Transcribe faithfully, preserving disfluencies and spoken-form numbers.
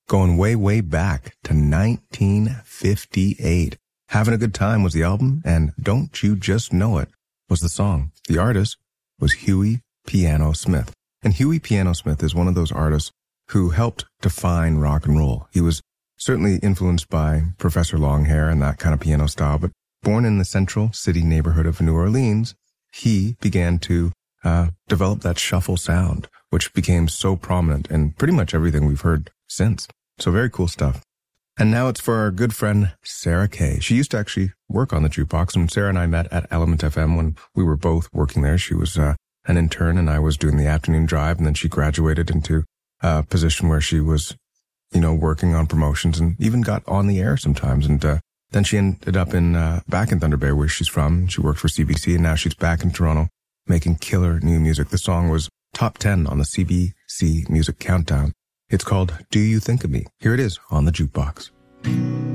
going way, way back to nineteen fifty-eight. Having a Good Time was the album, and Don't You Just Know It was the song. The artist was Huey Piano Smith. And Huey Piano Smith is one of those artists who helped define rock and roll. He was certainly influenced by Professor Longhair and that kind of piano style, but born in the Central City neighborhood of New Orleans, he began to uh, develop that shuffle sound, which became so prominent in pretty much everything we've heard since. So very cool stuff. And now it's for our good friend, Sarah Kay. She used to actually work on the jukebox, and Sarah and I met at Element F M when we were both working there. She was uh, an intern, and I was doing the afternoon drive, and then she graduated into a position where she was, you know, working on promotions and even got on the air sometimes. And uh, then she ended up in uh, back in Thunder Bay, where she's from. She worked for C B C, and now she's back in Toronto making killer new music. The song was top ten on the C B C Music Countdown. It's called Do You Think of Me? Here it is on the Jukebox.